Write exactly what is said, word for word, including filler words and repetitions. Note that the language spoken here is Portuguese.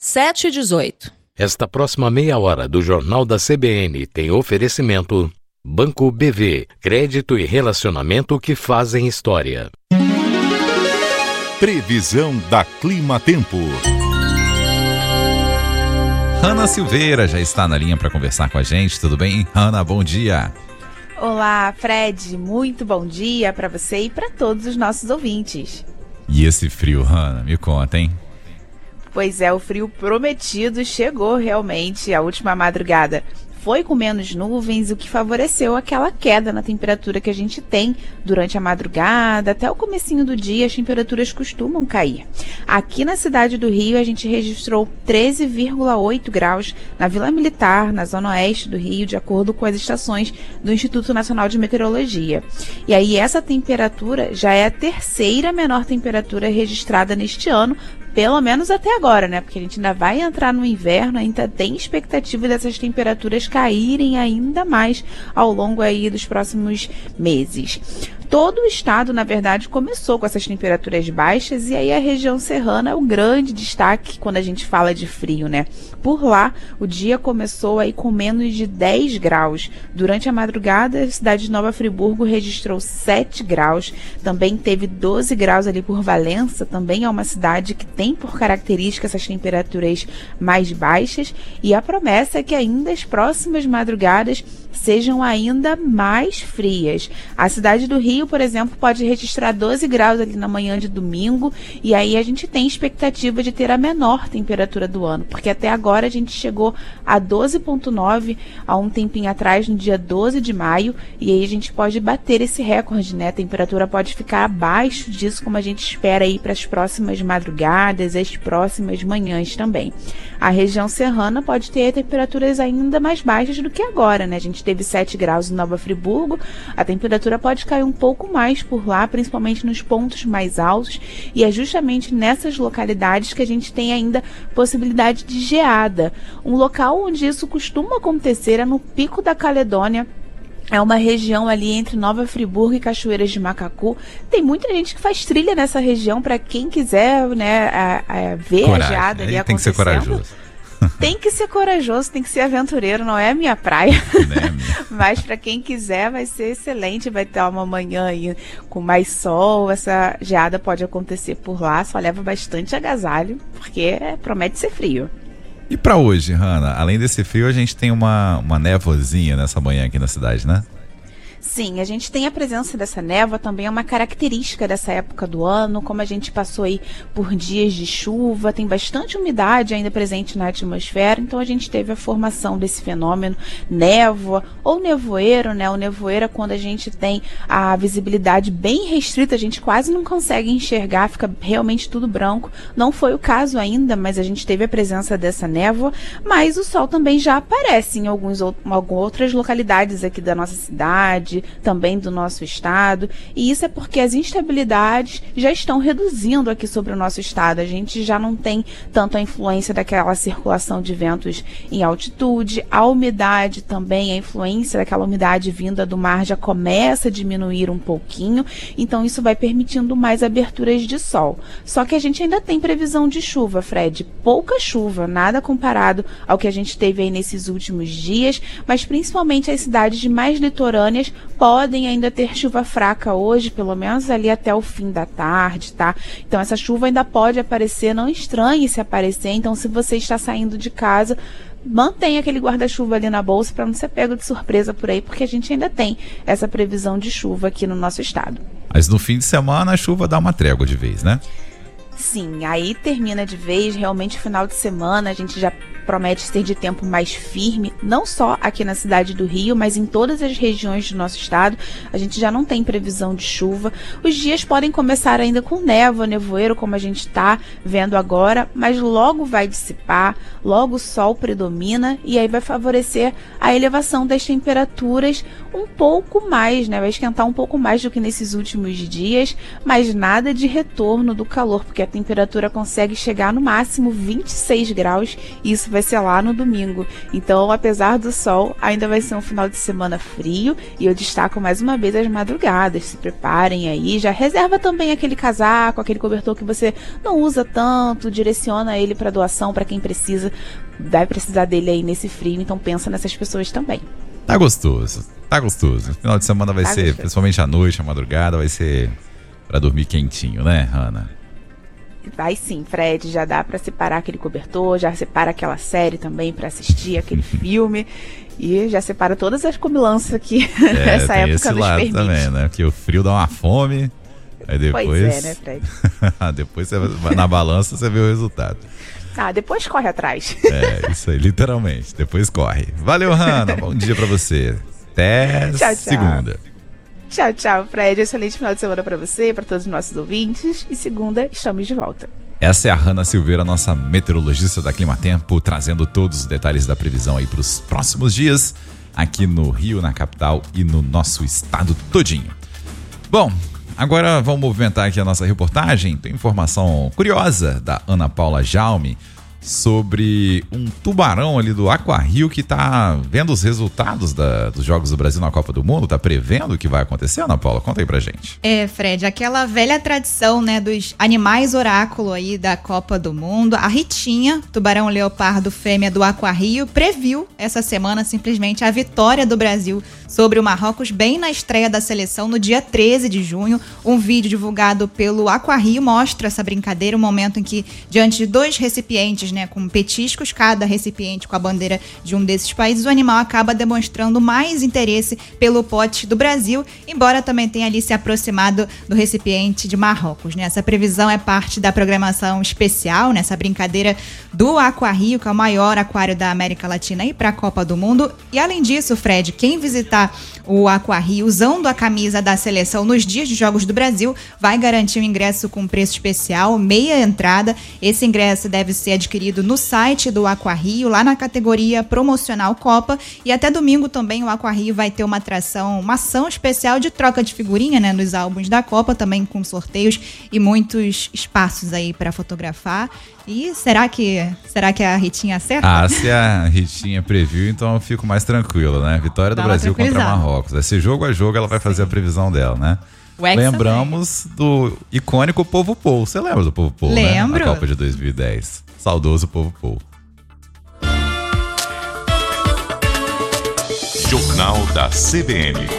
sete e dezoito. Esta próxima meia hora do Jornal da C B N tem oferecimento Banco B V, crédito e relacionamento que fazem história. Previsão da Clima Tempo. Hanna Silveira já está na linha para conversar com a gente. Tudo bem? Hanna, bom dia. Olá, Fred. Muito bom dia para você e para todos os nossos ouvintes. E esse frio, Hanna? Me conta, hein? Pois é, o frio prometido chegou realmente. A última madrugada foi com menos nuvens, o que favoreceu aquela queda na temperatura que a gente tem durante a madrugada. Até o comecinho do dia as temperaturas costumam cair. Aqui na cidade do Rio a gente registrou treze vírgula oito graus na Vila Militar, na zona oeste do Rio, de acordo com as estações do Instituto Nacional de Meteorologia. E aí essa temperatura já é a terceira menor temperatura registrada neste ano, pelo menos até agora, né? Porque a gente ainda vai entrar no inverno, ainda tem expectativa dessas temperaturas caírem ainda mais ao longo aí dos próximos meses. Todo o estado, na verdade, começou com essas temperaturas baixas e aí a região serrana é o grande destaque quando a gente fala de frio, né? Por lá, o dia começou aí com menos de dez graus. Durante a madrugada, a cidade de Nova Friburgo registrou sete graus. Também teve doze graus ali por Valença, também é uma cidade que tem por característica essas temperaturas mais baixas. E a promessa é que ainda as próximas madrugadas sejam ainda mais frias. A cidade do Rio, por exemplo, pode registrar doze graus ali na manhã de domingo, e aí a gente tem expectativa de ter a menor temperatura do ano, porque até agora a gente chegou a doze vírgula nove há um tempinho atrás, no dia doze de maio, e aí a gente pode bater esse recorde, né? A temperatura pode ficar abaixo disso, como a gente espera aí para as próximas madrugadas, as próximas manhãs também. A região serrana pode ter temperaturas ainda mais baixas do que agora, né? A gente teve sete graus em Nova Friburgo, a temperatura pode cair um pouco mais por lá, principalmente nos pontos mais altos, e é justamente nessas localidades que a gente tem ainda possibilidade de geada. Um local onde isso costuma acontecer é no Pico da Caledônia. É uma região ali entre Nova Friburgo e Cachoeiras de Macacu. Tem muita gente que faz trilha nessa região, para quem quiser, né, a, a ver Coragem. a geada ali Aí acontecendo. tem que ser corajoso. Tem que ser corajoso, tem que ser aventureiro, não é a minha praia. Né, Mas para quem quiser vai ser excelente, vai ter uma manhã aí com mais sol, essa geada pode acontecer por lá, só leva bastante agasalho, porque promete ser frio. E para hoje, Hanna, além desse frio, a gente tem uma, uma névoazinha nessa manhã aqui na cidade, né? Sim, a gente tem a presença dessa névoa, também é uma característica dessa época do ano, como a gente passou aí por dias de chuva, tem bastante umidade ainda presente na atmosfera, então a gente teve a formação desse fenômeno névoa ou nevoeiro, né? O nevoeiro é quando a gente tem a visibilidade bem restrita, a gente quase não consegue enxergar, fica realmente tudo branco. Não foi o caso ainda, mas a gente teve a presença dessa névoa, mas o sol também já aparece em alguns, algumas outras localidades aqui da nossa cidade, também do nosso estado, e isso é porque as instabilidades já estão reduzindo aqui sobre o nosso estado. A gente já não tem tanto a influência daquela circulação de ventos em altitude, a umidade também, a influência daquela umidade vinda do mar já começa a diminuir um pouquinho, então isso vai permitindo mais aberturas de sol. Só que a gente ainda tem previsão de chuva, Fred, pouca chuva, nada comparado ao que a gente teve aí nesses últimos dias, mas principalmente as cidades mais litorâneas podem ainda ter chuva fraca hoje, pelo menos ali até o fim da tarde, tá? Então essa chuva ainda pode aparecer, não estranhe se aparecer, então se você está saindo de casa, mantenha aquele guarda-chuva ali na bolsa para não ser pego de surpresa por aí, porque a gente ainda tem essa previsão de chuva aqui no nosso estado. Mas no fim de semana a chuva dá uma trégua de vez, né? Sim, aí termina de vez, realmente final de semana a gente já promete ser de tempo mais firme, não só aqui na cidade do Rio, mas em todas as regiões do nosso estado. A gente já não tem previsão de chuva. Os dias podem começar ainda com névoa, nevoeiro, como a gente está vendo agora, mas logo vai dissipar, logo o sol predomina e aí vai favorecer a elevação das temperaturas, um pouco mais, né? Vai esquentar um pouco mais do que nesses últimos dias, mas nada de retorno do calor, porque a temperatura consegue chegar no máximo vinte e seis graus e isso vai ser lá no domingo. Então, apesar do sol, ainda vai ser um final de semana frio e eu destaco mais uma vez as madrugadas. Se preparem aí, já reserva também aquele casaco, aquele cobertor que você não usa tanto, direciona ele para doação para quem precisa, vai precisar dele aí nesse frio, então pensa nessas pessoas também. Tá gostoso, tá gostoso. Final de semana vai tá ser, gostoso. Principalmente à noite, à madrugada, vai ser para dormir quentinho, né, Hanna? Vai sim, Fred, já dá para separar aquele cobertor, já separa aquela série também para assistir, aquele filme, e já separa todas as comilanças que é, nessa época esse nos lado permite. Também, né? Porque o frio dá uma fome, aí depois... Pois é, né, Fred? Depois você vai na balança, você vê o resultado. Ah, depois corre atrás. É, isso aí, literalmente, depois corre. Valeu, Hanna, bom dia pra você. Até tchau, tchau. Segunda. Tchau, tchau, Fred. Excelente final de semana para você, para todos os nossos ouvintes. E segunda, estamos de volta. Essa é a Hanna Silveira, nossa meteorologista da Climatempo, trazendo todos os detalhes da previsão aí para os próximos dias, aqui no Rio, na capital e no nosso estado todinho. Bom, agora vamos movimentar aqui a nossa reportagem. Tem informação curiosa da Ana Paula Jaume sobre um tubarão ali do Aquarrio que tá vendo os resultados da, dos Jogos do Brasil na Copa do Mundo, tá prevendo o que vai acontecer, Ana Paula? Conta aí pra gente. É, Fred, aquela velha tradição, né, dos animais oráculo aí da Copa do Mundo, a Ritinha, tubarão leopardo fêmea do Aquarrio, previu essa semana simplesmente a vitória do Brasil sobre o Marrocos bem na estreia da seleção no dia treze de junho. Um vídeo divulgado pelo Aquarrio mostra essa brincadeira, um momento em que, diante de dois recipientes, né, com petiscos, cada recipiente com a bandeira de um desses países, o animal acaba demonstrando mais interesse pelo pote do Brasil, embora também tenha ali se aproximado do recipiente de Marrocos, né? Essa previsão é parte da programação especial, nessa né, brincadeira do Aquarrio, que é o maior aquário da América Latina e para a Copa do Mundo. E além disso, Fred, quem visitar o Aquarrio usando a camisa da seleção nos dias de Jogos do Brasil vai garantir um ingresso com preço especial, meia entrada. Esse ingresso deve ser adquirido no site do Aquarrio, lá na categoria promocional Copa, e até domingo também o Aquarrio vai ter uma atração, uma ação especial de troca de figurinha, né, nos álbuns da Copa, também com sorteios e muitos espaços aí para fotografar. E será que, será que a Ritinha acerta? Ah, se a Ritinha previu, então eu fico mais tranquilo, né? Vitória do Brasil contra Marrocos. Esse jogo a jogo ela vai fazer Sim. a previsão dela, né? Lembramos também do icônico Povo Pou. Você lembra do Povo Pou, né? Lembro. Na Copa de dois mil e dez. Saudoso Povo Pou. Jornal da C B N.